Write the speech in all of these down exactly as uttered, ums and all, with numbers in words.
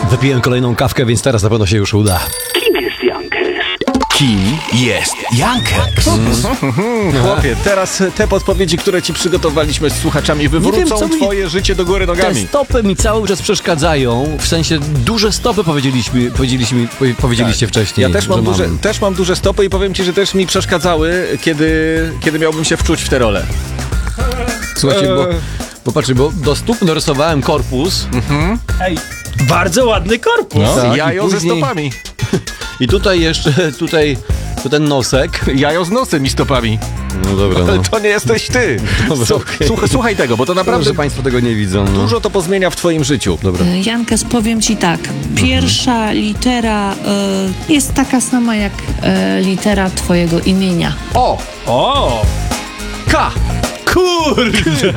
Wypiłem kolejną kawkę, więc teraz na pewno się już uda. Kim jest Jankes? Kim jest Jankes? Mm. Chłopie, teraz te podpowiedzi, które ci przygotowaliśmy z słuchaczami, wywrócą wiem, co mi- twoje życie do góry Te nogami. stopy mi cały czas przeszkadzają, w sensie duże stopy powiedzieliśmy, powiedzieliśmy, powie- powiedzieliście wcześniej. Ja też że mam, duże, mam. też mam duże stopy i powiem ci, że też mi przeszkadzały, kiedy, kiedy miałbym się wczuć w tę rolę. Słuchajcie, bo, Eee. bo patrzcie, bo do stóp narysowałem korpus. Ej, bardzo ładny korpus. No. Tak, i Jajo ze później- stopami. I tutaj jeszcze, tutaj, tu ten nosek. Jajo z nosem i stopami. No dobra, Ale no. to nie jesteś ty. Dobra, Su- okej. słuchaj, słuchaj tego, bo to naprawdę Naprawdę Państwo tego nie widzą. No. dużo to pozmienia w twoim życiu. Dobra. Jankes, powiem ci tak. Pierwsza litera y, jest taka sama jak y, litera twojego imienia. O! O! K! Kurde!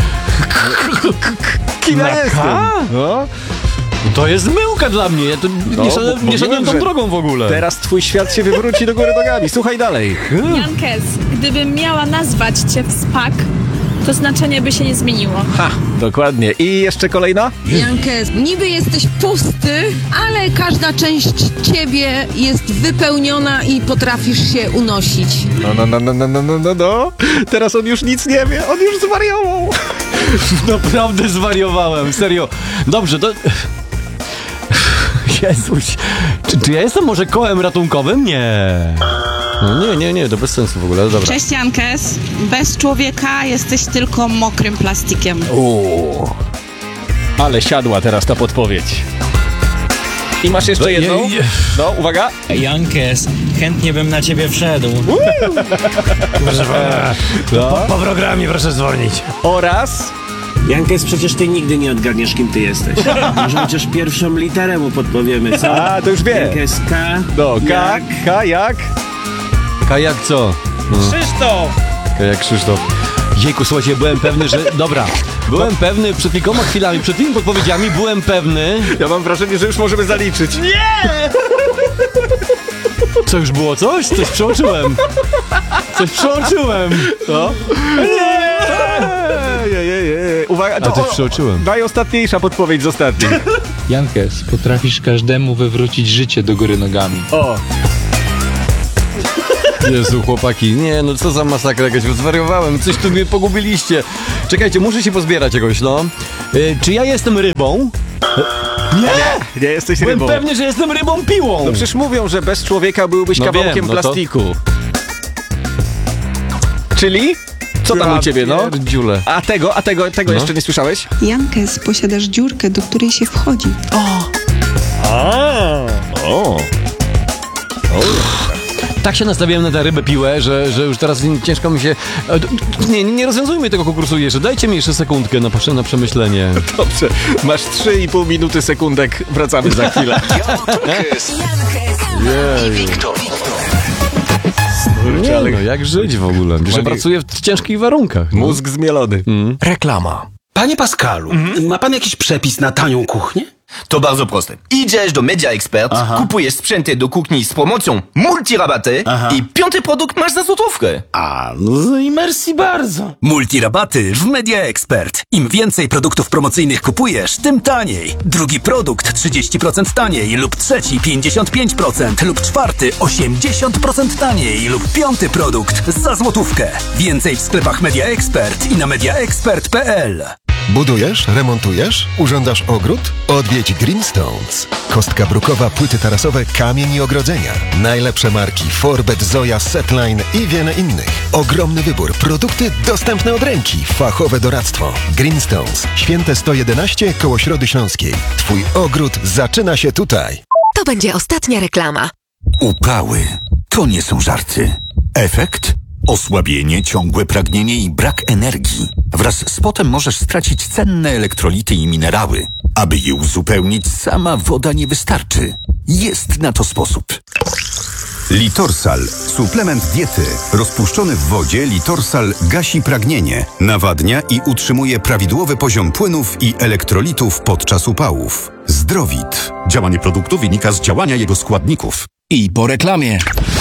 Kim Na ja jestem? K? No. To jest myłka dla mnie, ja to No, nie, szedłem, bo- nie szedłem mówiłem, tą że drogą w ogóle. Teraz twój świat się wywróci do góry nogami. Słuchaj dalej. Jankes, gdybym miała nazwać cię w spak, to znaczenie by się nie zmieniło. Ha, dokładnie. I jeszcze kolejna? Jankes, niby jesteś pusty, ale każda część ciebie jest wypełniona i potrafisz się unosić. No, no, no, no, no, no, no, no, no. Teraz on już nic nie wie, on już zwariował. Naprawdę zwariowałem, serio. Dobrze, to... Jezuś, czy, czy ja jestem może kołem ratunkowym? Nie. No nie, nie, nie, to bez sensu w ogóle, dobra. Cześć Jankes, bez człowieka jesteś tylko mokrym plastikiem. Uuu. Ale siadła teraz ta podpowiedź. I masz jeszcze Je- jedną? je- No, uwaga. Jankes, chętnie bym na ciebie wszedł. Proszę pana, po, po programie proszę dzwonić. Oraz... Jankes, przecież ty nigdy nie odgadniesz, kim ty jesteś. Może chociaż pierwszą literę mu podpowiemy, co? A, to już wie. Jankes, K. No, K, jak? K jak? Kajak co? No, Krzysztof! Kajak Krzysztof. Jejku, słuchajcie, byłem pewny, że... Dobra, byłem pewny przed kilkoma chwilami, przed tymi podpowiedziami byłem pewny... Ja mam wrażenie, że już możemy zaliczyć. Nie! Co, już było coś? Coś przeoczyłem. Coś przeoczyłem. No. Nie! Je, je, je. Uwaga, A to coś o, przeoczyłem. najostатniejsza podpowiedź z ostatniej. Jankes, potrafisz każdemu wywrócić życie do góry nogami. O, Jezu, chłopaki, nie, no co za masakra jakaś, zwariowałem, coś tu mnie pogubiliście. Czekajcie, muszę się pozbierać jakoś, no. Y, czy ja jestem rybą? Nie! nie jesteś Byłem rybą. pewny, że jestem rybą piłą. No przecież mówią, że bez człowieka byłbyś No kawałkiem wiem, no to- plastiku. Czyli? Co tam u ciebie, no? Pierdziule. A tego, a tego, tego No. jeszcze nie słyszałeś? Jankes, posiadasz dziurkę, do której się wchodzi. O. Tak się nastawiłem na tę rybę piłę, że, że już teraz ciężko mi się... E, d- Nie, nie rozwiązujmy tego konkursu jeszcze, dajcie mi jeszcze sekundkę na, na przemyślenie. Dobrze, masz trzy i pół minuty sekundek, wracamy za chwilę. Jankes i Wiktor. Nie, no jak żyć w ogóle? Że pracuję w ciężkich warunkach. No. Mózg zmielony. Reklama. Panie Pascalu, ma pan jakiś przepis na tanią kuchnię? To bardzo proste. Idziesz do Media Expert, kupujesz sprzęty do kuchni z promocją multirabaty i piąty produkt masz za złotówkę. A, no i merci bardzo. Multirabaty w Media Expert. Im więcej produktów promocyjnych kupujesz, tym taniej. Drugi produkt trzydzieści procent taniej lub trzeci pięćdziesiąt pięć procent lub czwarty osiemdziesiąt procent taniej lub piąty produkt za złotówkę. Więcej w sklepach Media Expert i na mediaexpert kropka p l. Budujesz? Remontujesz? Urządzasz ogród? Odwiedź Greenstones. Kostka brukowa, płyty tarasowe, kamień i ogrodzenia. Najlepsze marki Forbet, Zoya, Setline i wiele innych. Ogromny wybór, produkty dostępne od ręki, fachowe doradztwo. Greenstones. Święte sto jedenaście koło Środy Śląskiej. Twój ogród zaczyna się tutaj. To będzie ostatnia reklama. Upały to nie są żarty. Efekt? Osłabienie, ciągłe pragnienie i brak energii. Wraz z potem możesz stracić cenne elektrolity i minerały. Aby je uzupełnić, sama woda nie wystarczy. Jest na to sposób. Litorsal. Suplement diety. Rozpuszczony w wodzie Litorsal gasi pragnienie, nawadnia i utrzymuje prawidłowy poziom płynów i elektrolitów podczas upałów. Zdrowit. Działanie produktu wynika z działania jego składników. I po reklamie.